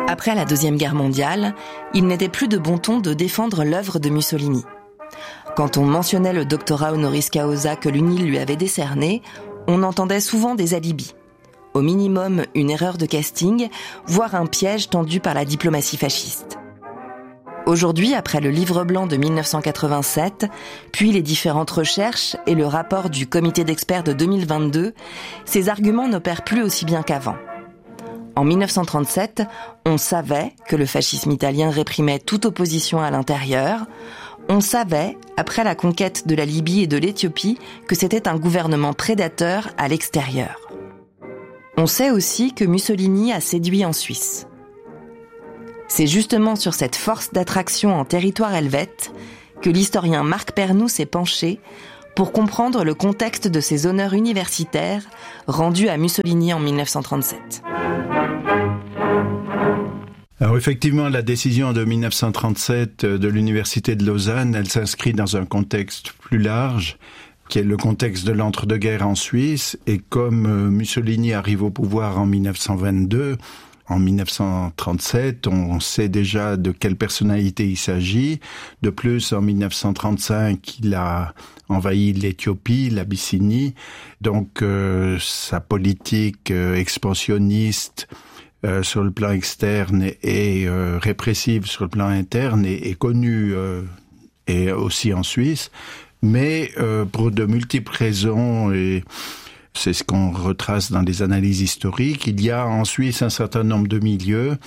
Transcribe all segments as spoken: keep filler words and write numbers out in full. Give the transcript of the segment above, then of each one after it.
Après la Deuxième Guerre mondiale, il n'était plus de bon ton de défendre l'œuvre de Mussolini. Quand on mentionnait le doctorat honoris causa que l'U N I L lui avait décerné, on entendait souvent des alibis. Au minimum, une erreur de casting, voire un piège tendu par la diplomatie fasciste. Aujourd'hui, après le livre blanc de dix-neuf cent quatre-vingt-sept, puis les différentes recherches et le rapport du comité d'experts de deux mille vingt-deux, ces arguments n'opèrent plus aussi bien qu'avant. En dix-neuf cent trente-sept, on savait que le fascisme italien réprimait toute opposition à l'intérieur. On savait, après la conquête de la Libye et de l'Éthiopie, que c'était un gouvernement prédateur à l'extérieur. On sait aussi que Mussolini a séduit en Suisse. C'est justement sur cette force d'attraction en territoire helvète que l'historien Marc Pernoud s'est penché pour comprendre le contexte de ces honneurs universitaires rendus à Mussolini en dix-neuf cent trente-sept. Alors effectivement, la décision de dix-neuf cent trente-sept de l'Université de Lausanne, elle s'inscrit dans un contexte plus large, qui est le contexte de l'entre-deux-guerres en Suisse. Et comme Mussolini arrive au pouvoir en dix-neuf cent vingt-deux, en dix-neuf cent trente-sept, on sait déjà de quelle personnalité il s'agit. De plus, en dix-neuf cent trente-cinq, il a envahi l'Éthiopie, l'Abyssinie. Donc, euh, sa politique euh, expansionniste euh, sur le plan externe et euh, répressive sur le plan interne est, est connue euh, et aussi en Suisse. Mais euh, pour de multiples raisons, et c'est ce qu'on retrace dans les analyses historiques, il y a en Suisse un certain nombre de milieux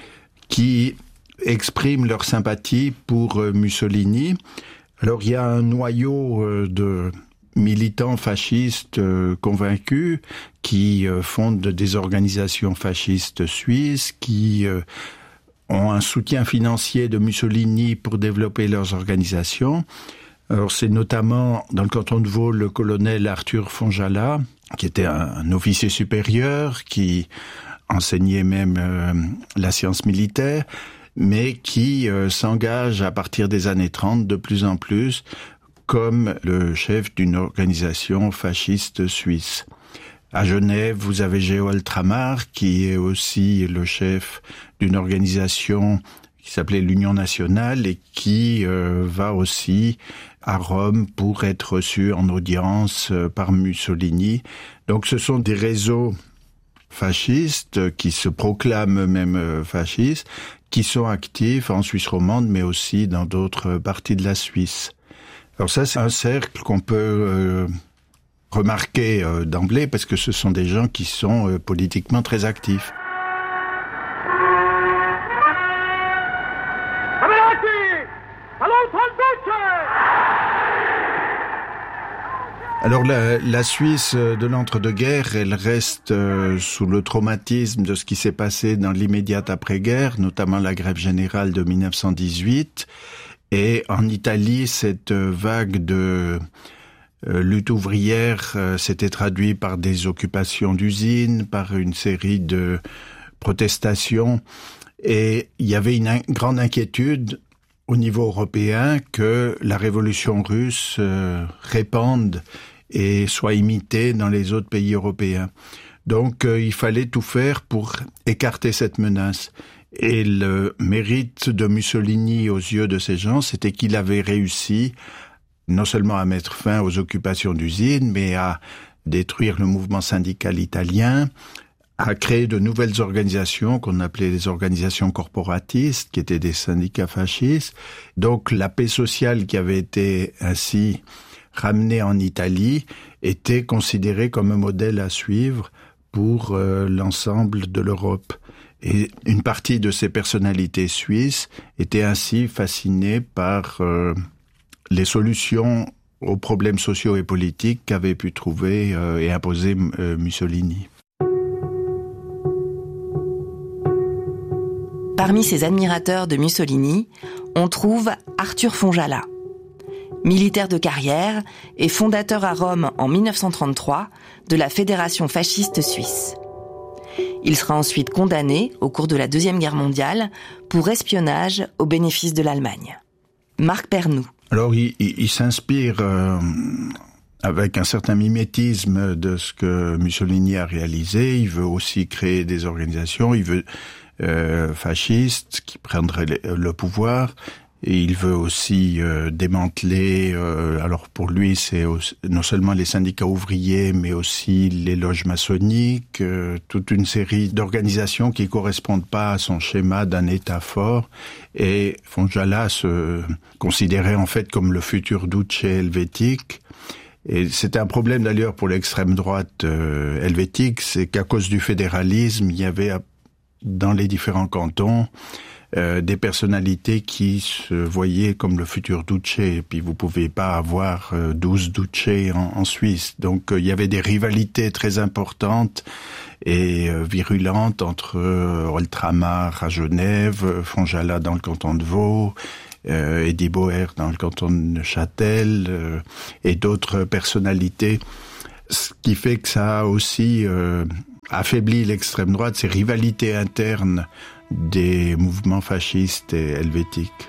qui expriment leur sympathie pour euh, Mussolini. Alors il y a un noyau euh, de militants fascistes euh, convaincus qui euh, fondent des organisations fascistes suisses, qui euh, ont un soutien financier de Mussolini pour développer leurs organisations. Alors c'est notamment dans le canton de Vaud le colonel Arthur Fonjala, qui était un, un officier supérieur, qui enseignait même euh, la science militaire, mais qui euh, s'engage à partir des années trente de plus en plus comme le chef d'une organisation fasciste suisse. À Genève, vous avez Georg Tramar, qui est aussi le chef d'une organisation qui s'appelait l'Union nationale et qui euh, va aussi à Rome pour être reçu en audience euh, par Mussolini. Donc ce sont des réseaux fascistes qui se proclament même euh, fascistes, qui sont actifs en Suisse romande, mais aussi dans d'autres parties de la Suisse. Alors ça, c'est un cercle qu'on peut euh, remarquer euh, d'emblée, parce que ce sont des gens qui sont euh, politiquement très actifs. Alors la, la Suisse de l'entre-deux-guerres, elle reste euh, sous le traumatisme de ce qui s'est passé dans l'immédiate après-guerre, notamment la grève générale de dix-neuf cent dix-huit. Et en Italie, cette vague de euh, lutte ouvrière euh, s'était traduite par des occupations d'usines, par une série de protestations. Et il y avait une in- grande inquiétude au niveau européen que la révolution russe euh, répande et soit imitée dans les autres pays européens. Donc euh, il fallait tout faire pour écarter cette menace. Et le mérite de Mussolini aux yeux de ces gens, c'était qu'il avait réussi non seulement à mettre fin aux occupations d'usines, mais à détruire le mouvement syndical italien, à créer de nouvelles organisations qu'on appelait les organisations corporatistes, qui étaient des syndicats fascistes. Donc la paix sociale qui avait été ainsi ramenée en Italie était considérée comme un modèle à suivre pour euh, l'ensemble de l'Europe. Et une partie de ces personnalités suisses étaient ainsi fascinées par euh, les solutions aux problèmes sociaux et politiques qu'avait pu trouver euh, et imposer euh, Mussolini. Parmi ces admirateurs de Mussolini, on trouve Arthur Fonjala. Militaire de carrière et fondateur à Rome en dix-neuf cent trente-trois de la Fédération fasciste suisse. Il sera ensuite condamné, au cours de la Deuxième Guerre mondiale, pour espionnage au bénéfice de l'Allemagne. Marc Pernoud. Alors, il, il, il s'inspire euh, avec un certain mimétisme de ce que Mussolini a réalisé. Il veut aussi créer des organisations, il veut euh, fascistes qui prendraient le pouvoir. Et il veut aussi euh, démanteler, euh, alors pour lui c'est aussi, non seulement les syndicats ouvriers, mais aussi les loges maçonniques, euh, toute une série d'organisations qui correspondent pas à son schéma d'un État fort. Et Fonjala se considérait en fait comme le futur duce helvétique. Et c'était un problème d'ailleurs pour l'extrême droite euh, helvétique, c'est qu'à cause du fédéralisme, il y avait dans les différents cantons Euh, des personnalités qui se voyaient comme le futur duce, et puis vous pouvez pas avoir euh, douze duces en, en Suisse. Donc euh, il y avait des rivalités très importantes et euh, virulentes entre euh, Oltramar à Genève, Fonjala dans le canton de Vaud, euh, Eddie Bauer dans le canton de Neuchâtel euh, et d'autres personnalités. Ce qui fait que ça a aussi euh, affaibli l'extrême droite, ces rivalités internes des mouvements fascistes et helvétiques.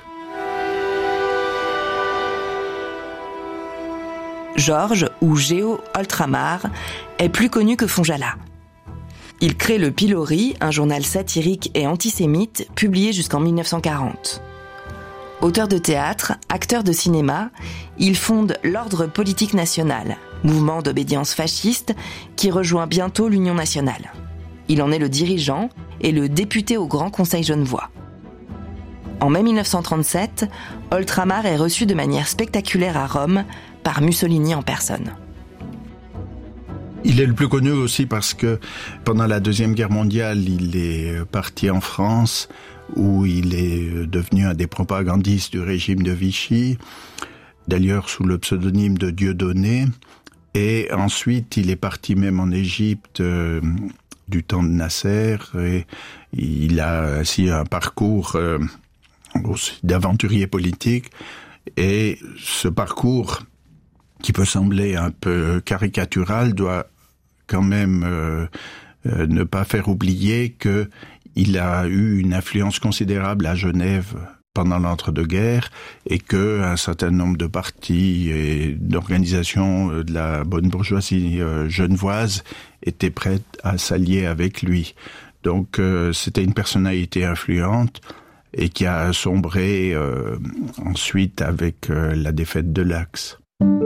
Georges, ou Géo Oltramar, est plus connu que Fonjala. Il crée le Pilori, un journal satirique et antisémite, publié jusqu'en mille neuf cent quarante. Auteur de théâtre, acteur de cinéma, il fonde l'Ordre politique national, mouvement d'obédience fasciste qui rejoint bientôt l'Union nationale. Il en est le dirigeant et le député au Grand Conseil genevois. En mai mille neuf cent trente-sept, Oltramar est reçu de manière spectaculaire à Rome par Mussolini en personne. Il est le plus connu aussi parce que pendant la Deuxième Guerre mondiale, il est parti en France où il est devenu un des propagandistes du régime de Vichy, d'ailleurs sous le pseudonyme de Dieudonné. Et ensuite, il est parti même en Égypte euh, du temps de Nasser, et il a ainsi un parcours euh, aussi d'aventurier politique. Et ce parcours, qui peut sembler un peu caricatural, doit quand même euh, euh, ne pas faire oublier que il a eu une influence considérable à Genève pendant l'entre-deux-guerres et que un certain nombre de partis et d'organisations de la bonne bourgeoisie euh, genevoise étaient prêtes à s'allier avec lui. Donc euh, c'était une personnalité influente et qui a sombré euh, ensuite avec euh, la défaite de l'Axe.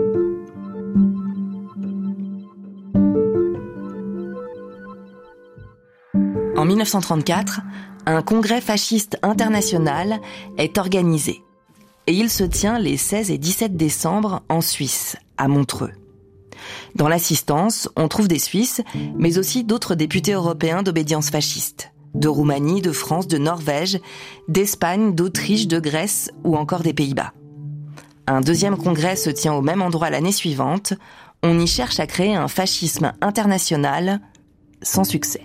En mille neuf cent trente-quatre, un congrès fasciste international est organisé et il se tient les seize et dix-sept décembre en Suisse, à Montreux. Dans l'assistance, on trouve des Suisses, mais aussi d'autres députés européens d'obédience fasciste, de Roumanie, de France, de Norvège, d'Espagne, d'Autriche, de Grèce ou encore des Pays-Bas. Un deuxième congrès se tient au même endroit l'année suivante. On y cherche à créer un fascisme international sans succès.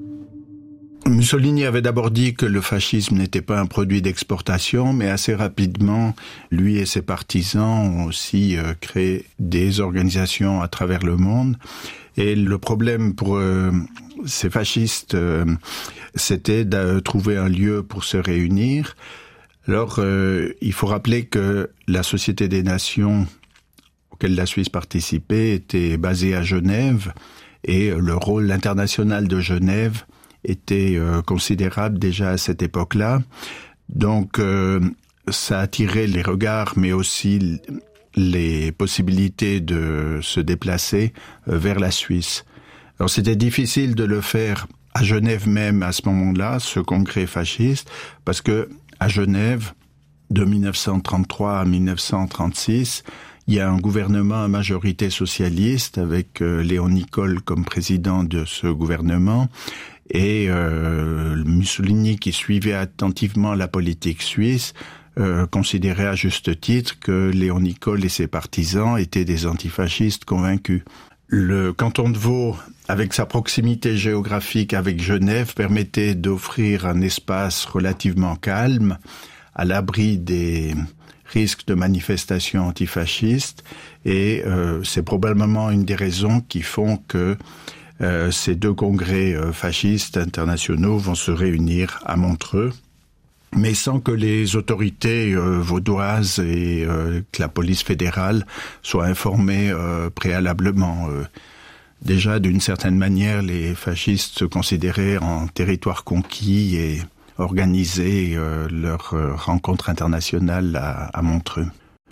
Mussolini avait d'abord dit que le fascisme n'était pas un produit d'exportation, mais assez rapidement, lui et ses partisans ont aussi euh, créé des organisations à travers le monde. Et le problème pour euh, ces fascistes, euh, c'était de trouver un lieu pour se réunir. Alors, euh, il faut rappeler que la Société des Nations, auquel la Suisse participait, était basée à Genève, et le rôle international de Genève était euh, considérable déjà à cette époque-là. Donc, euh, ça attirait les regards, mais aussi les possibilités de se déplacer euh, vers la Suisse. Alors, c'était difficile de le faire à Genève même à ce moment-là, ce congrès fasciste, parce que à Genève, de mille neuf cent trente-trois à mille neuf cent trente-six, il y a un gouvernement à majorité socialiste avec euh, Léon Nicole comme président de ce gouvernement. Et euh, Mussolini, qui suivait attentivement la politique suisse, euh, considérait à juste titre que Léon Nicole et ses partisans étaient des antifascistes convaincus. Le canton de Vaud, avec sa proximité géographique avec Genève, permettait d'offrir un espace relativement calme, à l'abri des risques de manifestations antifascistes, et euh, c'est probablement une des raisons qui font que Euh, ces deux congrès euh, fascistes internationaux vont se réunir à Montreux. mais sans que les autorités euh, vaudoises et euh, que la police fédérale soient informées euh, préalablement. Euh, déjà, d'une certaine manière, les fascistes se considéraient en territoire conquis et organisaient euh, leur euh, rencontre internationale à, à Montreux.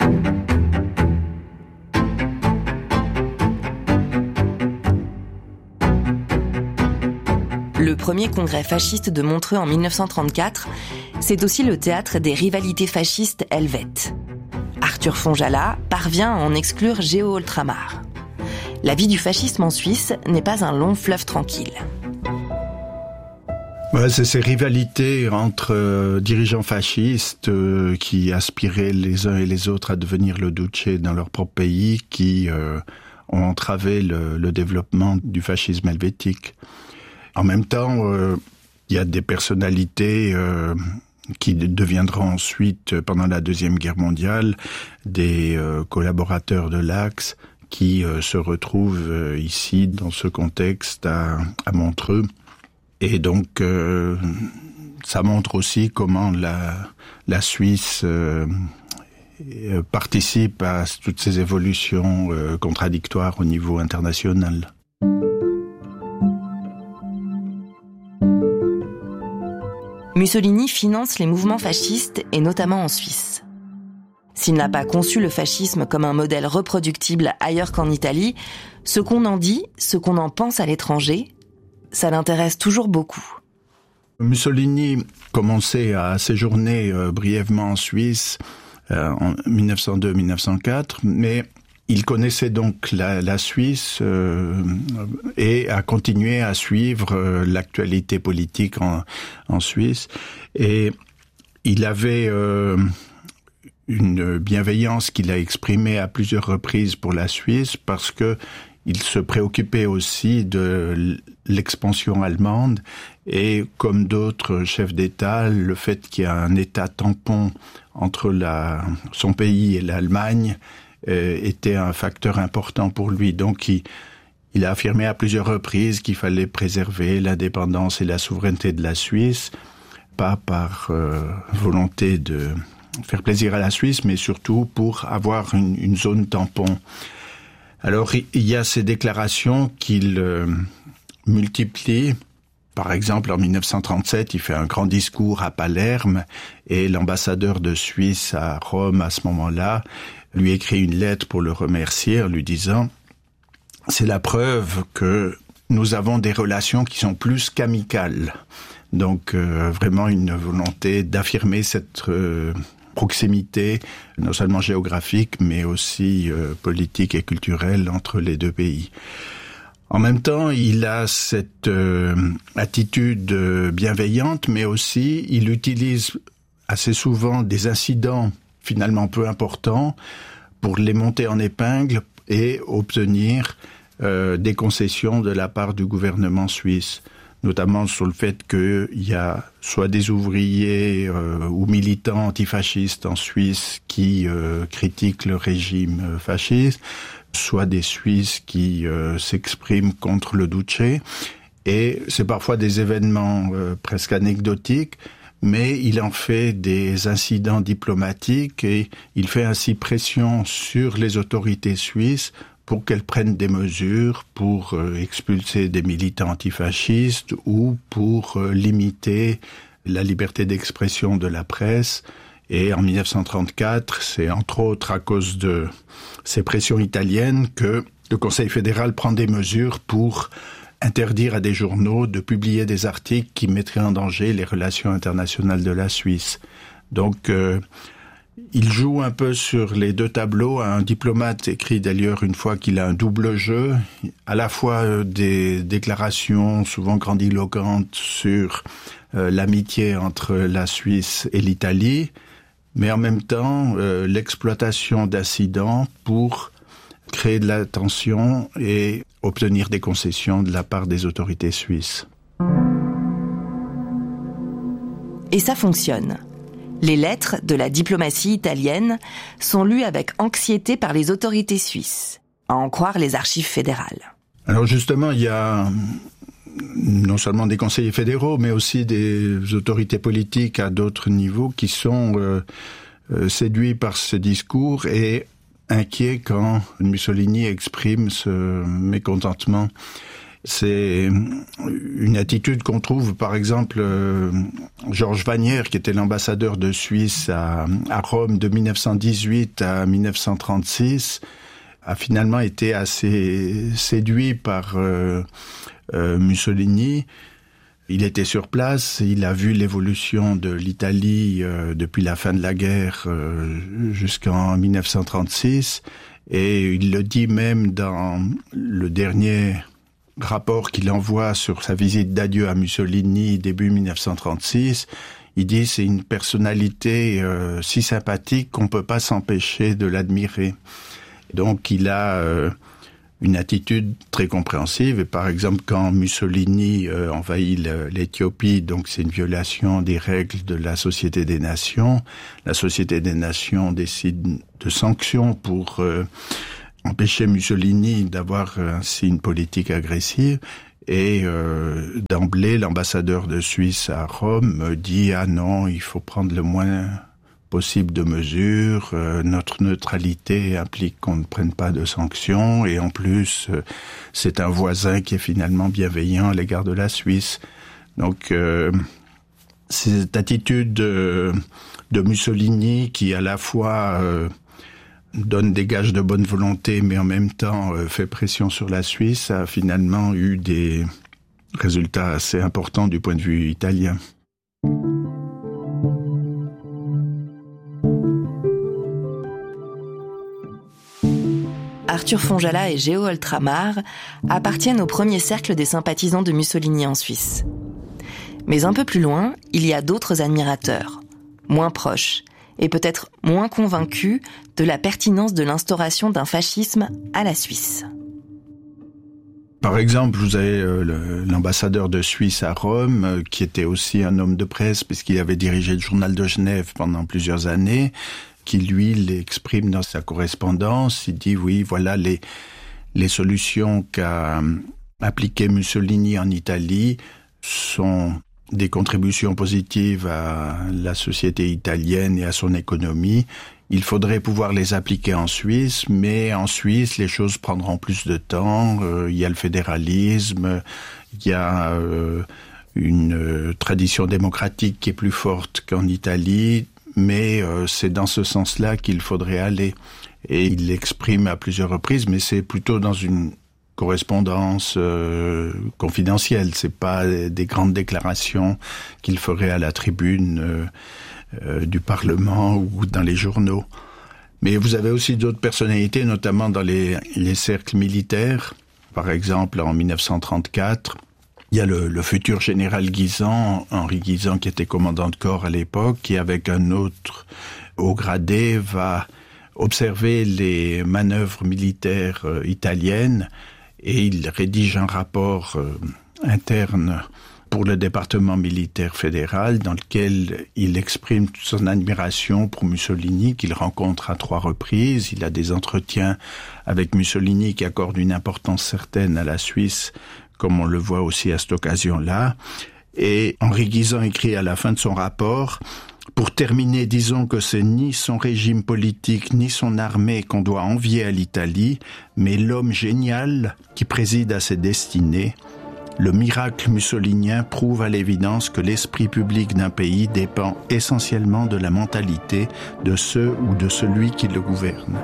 Le premier congrès fasciste de Montreux en dix-neuf cent trente-quatre, c'est aussi le théâtre des rivalités fascistes helvètes. Arthur Fonjala parvient à en exclure Géo Oltramar. La vie du fascisme en Suisse n'est pas un long fleuve tranquille. Ouais, c'est ces rivalités entre euh, dirigeants fascistes euh, qui aspiraient les uns et les autres à devenir le duce dans leur propre pays qui euh, ont entravé le, le développement du fascisme helvétique. En même temps, euh, il y a des personnalités euh, qui deviendront ensuite, pendant la Deuxième Guerre mondiale, des euh, collaborateurs de l'Axe qui euh, se retrouvent euh, ici, dans ce contexte, à, à Montreux. Et donc, euh, ça montre aussi comment la, la Suisse euh, participe à toutes ces évolutions euh, contradictoires au niveau international. Mussolini finance les mouvements fascistes, et notamment en Suisse. S'il n'a pas conçu le fascisme comme un modèle reproductible ailleurs qu'en Italie, ce qu'on en dit, ce qu'on en pense à l'étranger, ça l'intéresse toujours beaucoup. Mussolini commençait à séjourner euh, brièvement en Suisse euh, en dix-neuf cent deux dix-neuf cent quatre, mais il connaissait donc la, la Suisse euh, et a continué à suivre euh, l'actualité politique en, en Suisse. Et il avait euh, une bienveillance qu'il a exprimée à plusieurs reprises pour la Suisse parce que il se préoccupait aussi de l'expansion allemande et, comme d'autres chefs d'État, le fait qu'il y a un État tampon entre la, son pays et l'Allemagne euh, était un facteur important pour lui. Donc, il, il a affirmé à plusieurs reprises qu'il fallait préserver l'indépendance et la souveraineté de la Suisse, pas par euh, volonté de faire plaisir à la Suisse, mais surtout pour avoir une, une zone tampon. Alors, il y a ces déclarations qu'il euh, multiplie. Par exemple, en dix-neuf cent trente-sept, il fait un grand discours à Palerme et l'ambassadeur de Suisse à Rome, à ce moment-là, lui écrit une lettre pour le remercier en lui disant « C'est la preuve que nous avons des relations qui sont plus qu'amicales. » Donc, euh, vraiment une volonté d'affirmer cette euh, proximité, non seulement géographique, mais aussi euh, politique et culturelle entre les deux pays. En même temps, il a cette euh, attitude bienveillante, mais aussi il utilise assez souvent des incidents finalement peu importants pour les monter en épingle et obtenir euh, des concessions de la part du gouvernement suisse, notamment sur le fait qu'il y a soit des ouvriers euh, ou militants antifascistes en Suisse qui euh, critiquent le régime euh, fasciste, soit des Suisses qui euh, s'expriment contre le duce. Et c'est parfois des événements euh, presque anecdotiques, mais il en fait des incidents diplomatiques et il fait ainsi pression sur les autorités suisses pour qu'elles prennent des mesures pour euh, expulser des militants antifascistes ou pour euh, limiter la liberté d'expression de la presse. Et en dix-neuf cent trente-quatre, c'est entre autres à cause de ces pressions italiennes que le Conseil fédéral prend des mesures pour interdire à des journaux de publier des articles qui mettraient en danger les relations internationales de la Suisse. Donc, euh, il joue un peu sur les deux tableaux. Un diplomate écrit d'ailleurs une fois qu'il a un double jeu, à la fois euh, des déclarations souvent grandiloquentes sur euh, l'amitié entre la Suisse et l'Italie, mais en même temps euh, l'exploitation d'incidents pour créer de la tension et obtenir des concessions de la part des autorités suisses. Et ça fonctionne. Les lettres de la diplomatie italienne sont lues avec anxiété par les autorités suisses, à en croire les archives fédérales. Alors justement, il y a non seulement des conseillers fédéraux, mais aussi des autorités politiques à d'autres niveaux qui sont euh, euh, séduits par ce discours et inquiets quand Mussolini exprime ce mécontentement. C'est une attitude qu'on trouve, par exemple, euh, Georges Vanière, qui était l'ambassadeur de Suisse à, à Rome de dix-neuf cent dix-huit à dix-neuf cent trente-six, a finalement été assez séduit par euh, euh, Mussolini. Il était sur place, il a vu l'évolution de l'Italie euh, depuis la fin de la guerre euh, jusqu'en dix-neuf cent trente-six, et il le dit même dans le dernier rapport qu'il envoie sur sa visite d'adieu à Mussolini début dix-neuf cent trente-six, il dit c'est une personnalité euh, si sympathique qu'on peut pas s'empêcher de l'admirer. Donc il a euh, une attitude très compréhensive. Et par exemple, quand Mussolini euh, envahit le, l'Éthiopie, donc c'est une violation des règles de la Société des Nations, la Société des Nations décide de sanctions pour euh, empêcher Mussolini d'avoir ainsi une politique agressive. Et euh, d'emblée, l'ambassadeur de Suisse à Rome dit « Ah non, il faut prendre le moins possible de mesures, euh, notre neutralité implique qu'on ne prenne pas de sanctions, et en plus, euh, c'est un voisin qui est finalement bienveillant à l'égard de la Suisse. » Donc, euh, cette attitude de, de Mussolini qui à la fois euh, donne des gages de bonne volonté, mais en même temps euh, fait pression sur la Suisse, a finalement eu des résultats assez importants du point de vue italien. Arthur Fonjala et Géo Oltramar appartiennent au premier cercle des sympathisants de Mussolini en Suisse. Mais un peu plus loin, il y a d'autres admirateurs, moins proches, et peut-être moins convaincus de la pertinence de l'instauration d'un fascisme à la Suisse. Par exemple, vous avez euh, le, l'ambassadeur de Suisse à Rome, euh, qui était aussi un homme de presse, puisqu'il avait dirigé le journal de Genève pendant plusieurs années, qui lui l'exprime dans sa correspondance. Il dit oui, voilà les, les solutions qu'a appliquées Mussolini en Italie sont des contributions positives à la société italienne et à son économie. Il faudrait pouvoir les appliquer en Suisse, mais en Suisse, les choses prendront plus de temps. Euh, il y a le fédéralisme, il y a euh, une euh, tradition démocratique qui est plus forte qu'en Italie, mais euh, c'est dans ce sens-là qu'il faudrait aller. Et il l'exprime à plusieurs reprises, mais c'est plutôt dans une correspondance euh, confidentielle. C'est pas des grandes déclarations qu'il ferait à la tribune euh, euh, du Parlement ou dans les journaux. Mais vous avez aussi d'autres personnalités, notamment dans les, les cercles militaires. Par exemple, en dix-neuf cent trente-quatre, il y a le, le futur général Guisan, Henri Guisan, qui était commandant de corps à l'époque, qui avec un autre haut gradé va observer les manœuvres militaires euh, italiennes, et il rédige un rapport euh, interne pour le département militaire fédéral dans lequel il exprime toute son admiration pour Mussolini, qu'il rencontre à trois reprises. Il a des entretiens avec Mussolini qui accordent une importance certaine à la Suisse, comme on le voit aussi à cette occasion-là. Et Henri Guisan écrit à la fin de son rapport: pour terminer, disons que c'est ni son régime politique ni son armée qu'on doit envier à l'Italie, mais l'homme génial qui préside à ses destinées. Le miracle mussolinien prouve à l'évidence que l'esprit public d'un pays dépend essentiellement de la mentalité de ceux ou de celui qui le gouverne.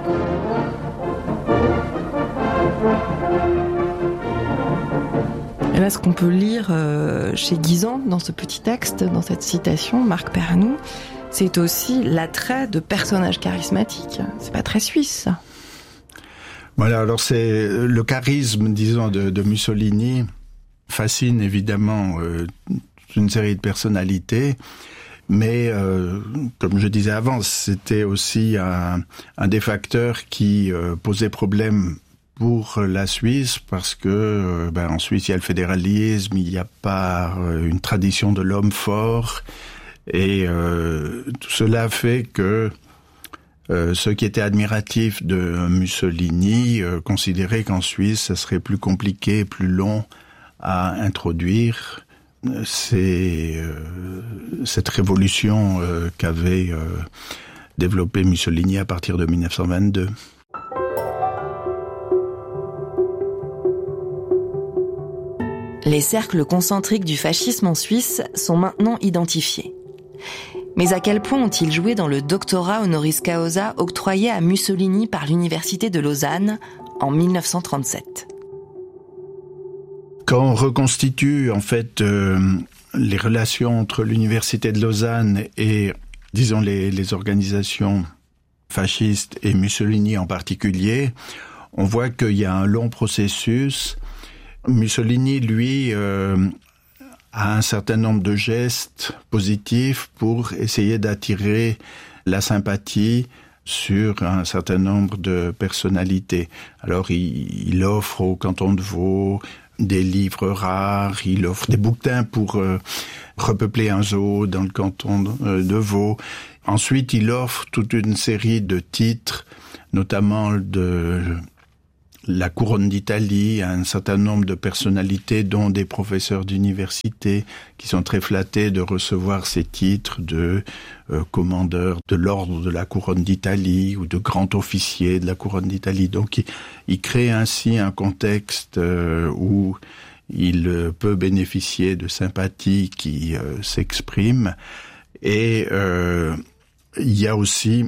Et là, ce qu'on peut lire euh, chez Guisan, dans ce petit texte, dans cette citation, Marc Pernou, c'est aussi l'attrait de personnages charismatiques. C'est pas très suisse, ça. Voilà, alors c'est le charisme, disons, de, de Mussolini fascine évidemment euh, une série de personnalités, mais euh, comme je disais avant, c'était aussi un, un des facteurs qui euh, posait problème pour la Suisse, parce que euh, ben, en Suisse il y a le fédéralisme, il n'y a pas euh, une tradition de l'homme fort, et euh, tout cela fait que euh, ceux qui étaient admiratifs de Mussolini euh, considéraient qu'en Suisse ça serait plus compliqué, plus long à introduire c'est euh, cette révolution euh, qu'avait euh, développée Mussolini à partir de dix-neuf cent vingt-deux. Les cercles concentriques du fascisme en Suisse sont maintenant identifiés. Mais à quel point ont-ils joué dans le doctorat honoris causa octroyé à Mussolini par l'Université de Lausanne en dix-neuf cent trente-sept ? Quand on reconstitue en fait euh, les relations entre l'Université de Lausanne et, disons, les, les organisations fascistes et Mussolini en particulier, on voit qu'il y a un long processus. Mussolini, lui, euh, a un certain nombre de gestes positifs pour essayer d'attirer la sympathie sur un certain nombre de personnalités. Alors, il, il offre au canton de Vaud des livres rares, il offre des bouquetins pour euh, repeupler un zoo dans le canton de, euh, de Vaud. Ensuite, il offre toute une série de titres, notamment de la couronne d'Italie à un certain nombre de personnalités, dont des professeurs d'université, qui sont très flattés de recevoir ces titres de euh, commandeur de l'ordre de la couronne d'Italie ou de grand officier de la couronne d'Italie. Donc, il, il crée ainsi un contexte euh, où il euh, peut bénéficier de sympathies qui euh, s'expriment. Et euh, il y a aussi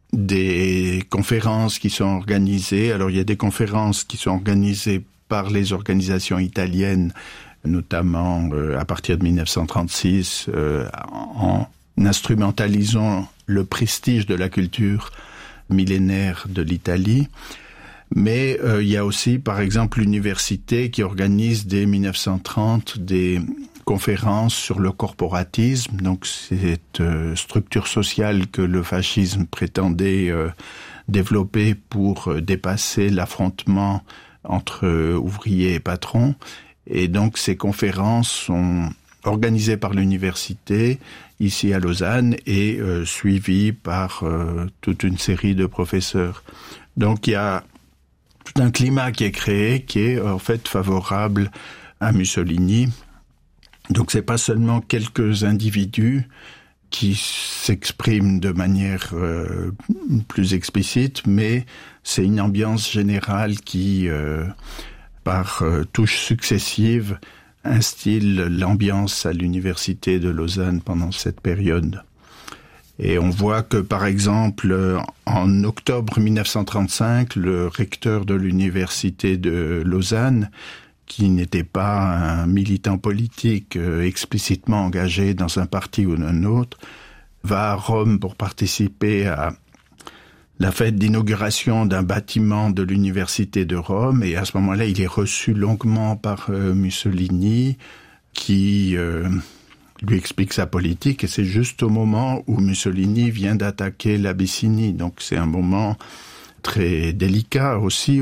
des conférences qui sont organisées. Alors, il y a des conférences qui sont organisées par les organisations italiennes, notamment euh, à partir de dix-neuf cent trente-six, euh, en instrumentalisant le prestige de la culture millénaire de l'Italie. Mais euh, il y a aussi, par exemple, l'université qui organise dès dix-neuf cent trente des conférences sur le corporatisme, donc cette euh, structure sociale que le fascisme prétendait euh, développer pour euh, dépasser l'affrontement entre euh, ouvriers et patrons. Et donc ces conférences sont organisées par l'université ici à Lausanne et euh, suivies par euh, toute une série de professeurs. Donc il y a tout un climat qui est créé qui est en fait favorable à Mussolini. Donc c'est pas seulement quelques individus qui s'expriment de manière euh, plus explicite, mais c'est une ambiance générale qui, euh, par euh, touches successives, instille l'ambiance à l'université de Lausanne pendant cette période. Et on voit que, par exemple, en octobre dix-neuf cent trente-cinq, le recteur de l'université de Lausanne, qui n'était pas un militant politique euh, explicitement engagé dans un parti ou un autre, va à Rome pour participer à la fête d'inauguration d'un bâtiment de l'université de Rome. Et à ce moment-là, il est reçu longuement par euh, Mussolini, qui euh, lui explique sa politique. Et c'est juste au moment où Mussolini vient d'attaquer l'Abyssinie. Donc c'est un moment très délicat aussi.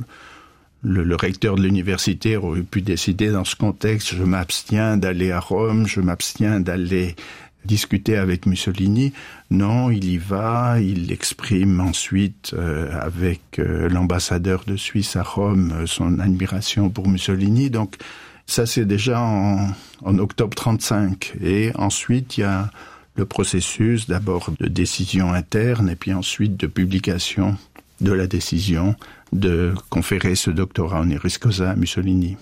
Le, le recteur de l'université aurait pu décider dans ce contexte, je m'abstiens d'aller à Rome, je m'abstiens d'aller discuter avec Mussolini. Non, il y va, il exprime ensuite euh, avec euh, l'ambassadeur de Suisse à Rome euh, son admiration pour Mussolini. Donc ça c'est déjà en, en octobre trente-cinq. Et ensuite il y a le processus d'abord de décision interne et puis ensuite de publication de la décision de conférer ce doctorat honoris causa à Mussolini.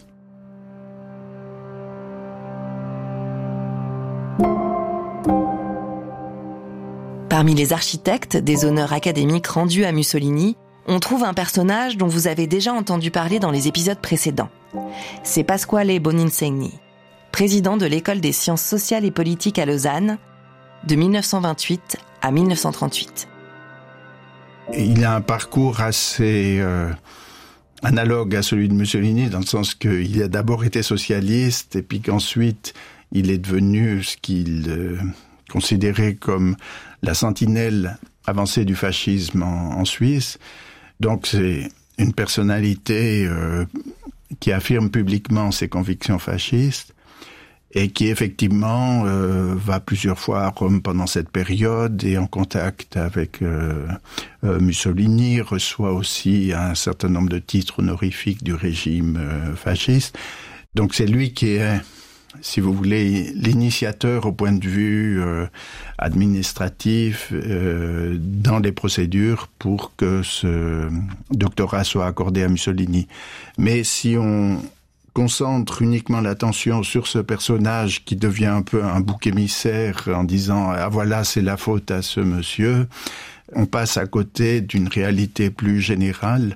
Parmi les architectes des honneurs académiques rendus à Mussolini, on trouve un personnage dont vous avez déjà entendu parler dans les épisodes précédents. C'est Pasquale Boninsegni, président de l'École des sciences sociales et politiques à Lausanne, de dix-neuf cent vingt-huit à dix-neuf cent trente-huit. Il a un parcours assez euh, analogue à celui de Mussolini, dans le sens qu'il a d'abord été socialiste, et puis qu'ensuite il est devenu ce qu'il euh, considérait comme la sentinelle avancée du fascisme en, en Suisse. Donc c'est une personnalité euh, qui affirme publiquement ses convictions fascistes, et qui effectivement euh, va plusieurs fois à Rome pendant cette période et en contact avec euh, euh, Mussolini, reçoit aussi un certain nombre de titres honorifiques du régime euh, fasciste. Donc c'est lui qui est, si vous voulez, l'initiateur au point de vue euh, administratif euh, dans les procédures pour que ce doctorat soit accordé à Mussolini. Mais si on concentre uniquement l'attention sur ce personnage qui devient un peu un bouc émissaire en disant « Ah voilà, c'est la faute à ce monsieur », on passe à côté d'une réalité plus générale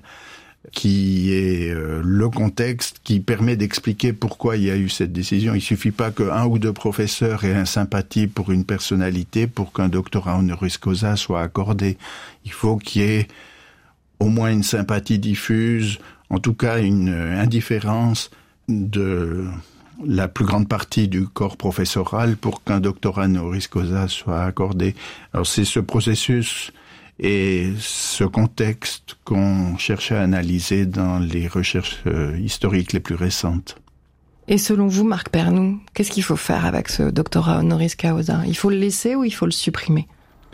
qui est euh, le contexte qui permet d'expliquer pourquoi il y a eu cette décision. Il suffit pas qu'un ou deux professeurs aient une sympathie pour une personnalité pour qu'un doctorat honoris causa soit accordé. Il faut qu'il y ait au moins une sympathie diffuse, en tout cas une indifférence de la plus grande partie du corps professoral pour qu'un doctorat honoris causa soit accordé. Alors c'est ce processus et ce contexte qu'on cherche à analyser dans les recherches euh, historiques les plus récentes. Et selon vous, Marc Pernoud, qu'est-ce qu'il faut faire avec ce doctorat honoris causa ? Il faut le laisser ou il faut le supprimer ?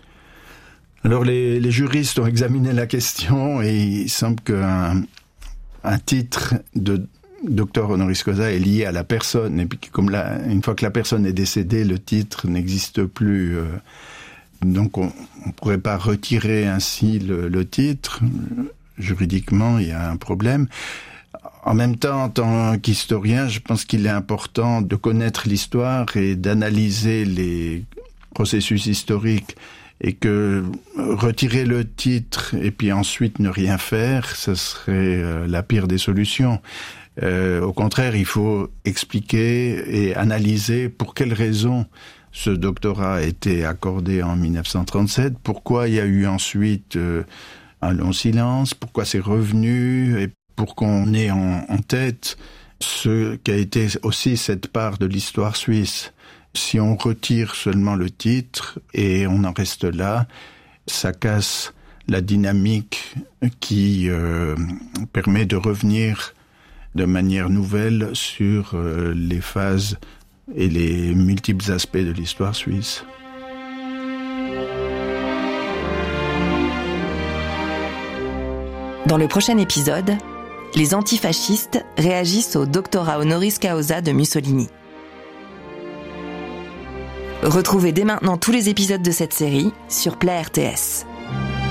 Alors les, les juristes ont examiné la question et il semble qu'un un titre de docteur honoris causa est lié à la personne. Et puis comme la, une fois que la personne est décédée, le titre n'existe plus. Euh, Donc on ne pourrait pas retirer ainsi le, le titre. Juridiquement, il y a un problème. En même temps, en tant qu'historien, je pense qu'il est important de connaître l'histoire et d'analyser les processus historiques. Et que retirer le titre et puis ensuite ne rien faire, ce serait la pire des solutions. Euh, au contraire, il faut expliquer et analyser pour quelles raisons ce doctorat a été accordé en dix-neuf cent trente-sept, pourquoi il y a eu ensuite euh, un long silence, pourquoi c'est revenu, et pour qu'on ait en, en tête ce qu'a été aussi cette part de l'histoire suisse. Si on retire seulement le titre et on en reste là, ça casse la dynamique qui euh, permet de revenir de manière nouvelle sur euh, les phases et les multiples aspects de l'histoire suisse. Dans le prochain épisode, les antifascistes réagissent au doctorat honoris causa de Mussolini. Retrouvez dès maintenant tous les épisodes de cette série sur Play R T S.